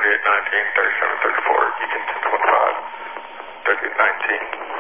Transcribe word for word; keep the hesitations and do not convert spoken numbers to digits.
thirty-eight nineteen, thirty-seven thirty-four, Eaton ten twenty-five, thirty-eight nineteen.